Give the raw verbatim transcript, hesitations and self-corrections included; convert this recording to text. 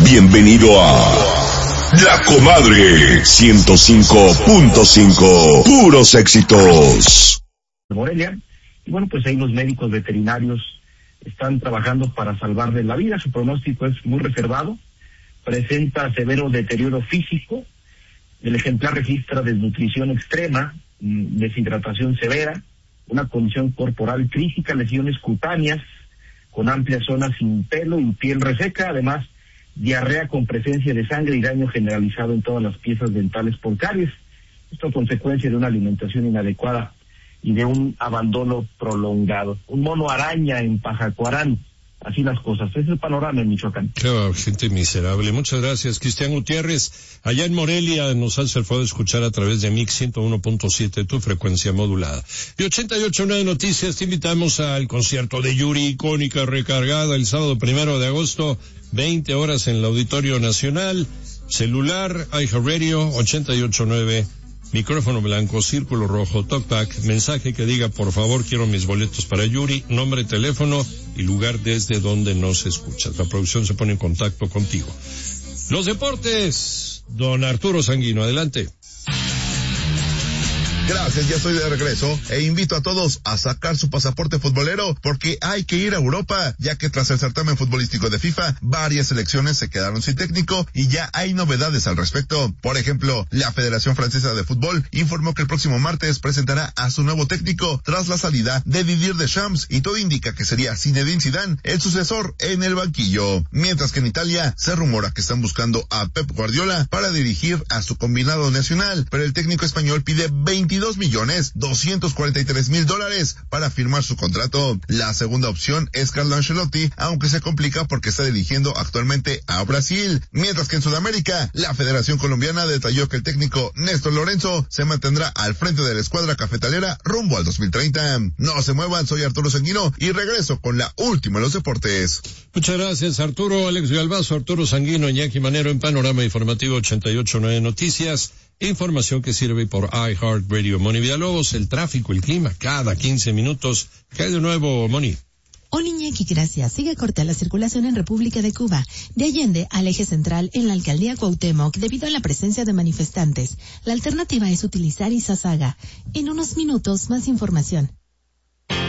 Bienvenido a La Comadre ciento cinco punto cinco. Puros éxitos. Morelia. Y bueno, pues ahí los médicos veterinarios están trabajando para salvarle la vida. Su pronóstico es muy reservado. Presenta severo deterioro físico. El ejemplar registra desnutrición extrema, deshidratación severa, una condición corporal crítica, lesiones cutáneas con amplias zonas sin pelo y piel reseca, además diarrea con presencia de sangre y daño generalizado en todas las piezas dentales por caries. Esto a consecuencia de una alimentación inadecuada y de un abandono prolongado. Un mono araña en Pajacuarán. Así las cosas. Ese es el panorama en Michoacán. Qué gente miserable. Muchas gracias, Cristian Gutiérrez. Allá en Morelia nos hace el favor de escuchar a través de Mix ciento uno punto siete, tu frecuencia modulada. Y ochenta y ocho punto nueve Noticias, te invitamos al concierto de Yuri, icónica recargada, el sábado primero de agosto, veinte horas en el Auditorio Nacional. Celular, iHeartRadio, ochenta y ocho punto nueve. Micrófono blanco, círculo rojo, talkback, mensaje que diga por favor quiero mis boletos para Yuri, nombre, teléfono y lugar desde donde nos escuchas. La producción se pone en contacto contigo. Los deportes, don Arturo Sanguino, adelante. Gracias, ya estoy de regreso e invito a todos a sacar su pasaporte futbolero porque hay que ir a Europa, ya que tras el certamen futbolístico de FIFA, varias selecciones se quedaron sin técnico y ya hay novedades al respecto. Por ejemplo, la Federación Francesa de Fútbol informó que el próximo martes presentará a su nuevo técnico tras la salida de Didier Deschamps y todo indica que sería Zinedine Zidane el sucesor en el banquillo. Mientras que en Italia se rumora que están buscando a Pep Guardiola para dirigir a su combinado nacional, pero el técnico español pide veintidós millones doscientos cuarenta y tres mil dólares para firmar su contrato. La segunda opción es Carlo Ancelotti, aunque se complica porque está dirigiendo actualmente a Brasil. Mientras que en Sudamérica, la Federación Colombiana detalló que el técnico Néstor Lorenzo se mantendrá al frente de la escuadra cafetalera rumbo al dos mil treinta. No se muevan, soy Arturo Sanguino y regreso con la última de los deportes. Muchas gracias, Arturo. Alex Galvazo, Arturo Sanguino, Iñaki Manero en Panorama Informativo ochenta y ocho punto nueve Noticias. Información que sirve por iHeartRadio. Moni Villalobos, el tráfico, el clima, cada quince minutos. ¿Qué hay de nuevo, Moni? Hola Iñaki, gracias. Sigue corta la circulación en República de Cuba, de Allende al eje central en la alcaldía Cuauhtémoc debido a la presencia de manifestantes. La alternativa es utilizar Izazaga. En unos minutos, más información.